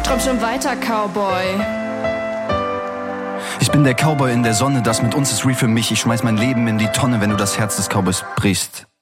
träum schon weiter, Cowboy. Ich bin der Cowboy in der Sonne, das mit uns ist real für mich. Ich schmeiß mein Leben in die Tonne, wenn du das Herz des Cowboys brichst.